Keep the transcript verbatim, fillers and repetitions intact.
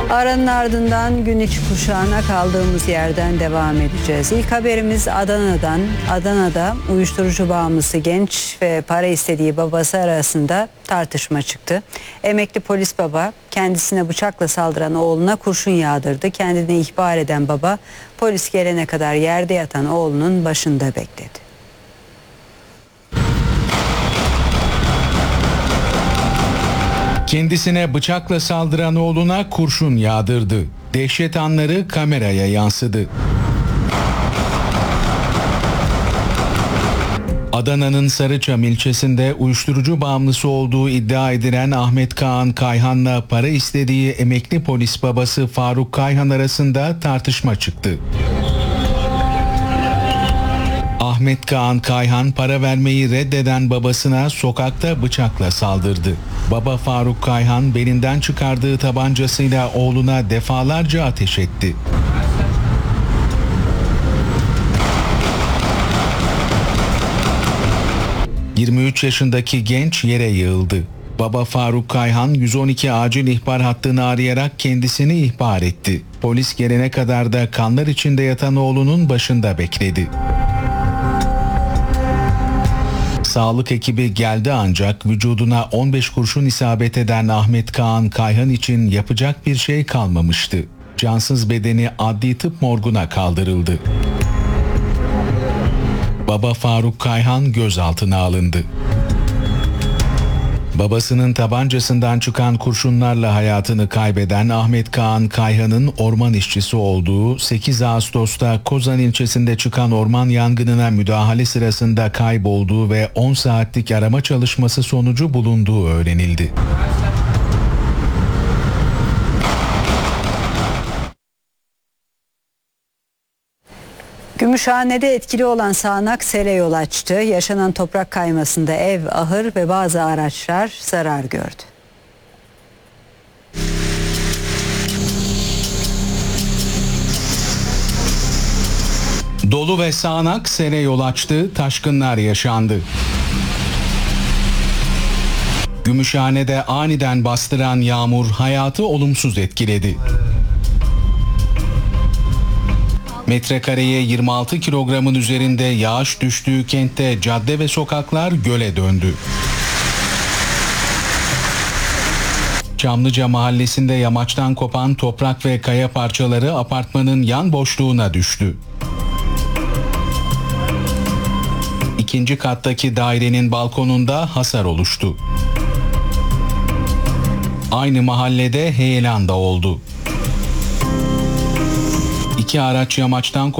Aranın ardından gün içi kuşağına kaldığımız yerden devam edeceğiz. İlk haberimiz Adana'dan. Adana'da uyuşturucu bağımlısı genç ve para istediği babası arasında tartışma çıktı. Emekli polis baba kendisine bıçakla saldıran oğluna kurşun yağdırdı. Kendini ihbar eden baba polis gelene kadar yerde yatan oğlunun başında bekledi. Kendisine bıçakla saldıran oğluna kurşun yağdırdı. Dehşet anları kameraya yansıdı. Adana'nın Sarıçam ilçesinde uyuşturucu bağımlısı olduğu iddia edilen Ahmet Kaan Kayhan'la para istediği emekli polis babası Faruk Kayhan arasında tartışma çıktı. Ahmet Kaan Kayhan para vermeyi reddeden babasına sokakta bıçakla saldırdı. Baba Faruk Kayhan belinden çıkardığı tabancasıyla oğluna defalarca ateş etti. yirmi üç yaşındaki genç yere yığıldı. Baba Faruk Kayhan yüz on iki acil ihbar hattını arayarak kendisini ihbar etti. Polis gelene kadar da kanlar içinde yatan oğlunun başında bekledi. Sağlık ekibi geldi ancak vücuduna on beş kurşun isabet eden Ahmet Kaan Kayhan için yapacak bir şey kalmamıştı. Cansız bedeni adli tıp morguna kaldırıldı. Baba Faruk Kayhan gözaltına alındı. Babasının tabancasından çıkan kurşunlarla hayatını kaybeden Ahmet Kaan Kayhan'ın orman işçisi olduğu, sekiz Ağustos'ta Kozan ilçesinde çıkan orman yangınına müdahale sırasında kaybolduğu ve on saatlik arama çalışması sonucu bulunduğu öğrenildi. Gümüşhane'de etkili olan sağanak sele yol açtı. Yaşanan toprak kaymasında ev, ahır ve bazı araçlar zarar gördü. Dolu ve sağanak sele yol açtı, taşkınlar yaşandı. Gümüşhane'de aniden bastıran yağmur hayatı olumsuz etkiledi. Metrekareye yirmi altı kilogramın üzerinde yağış düştüğü kentte cadde ve sokaklar göle döndü. Çamlıca mahallesinde yamaçtan kopan toprak ve kaya parçaları apartmanın yan boşluğuna düştü. İkinci kattaki dairenin balkonunda hasar oluştu. Aynı mahallede heyelan da oldu. İki araç yamaçtan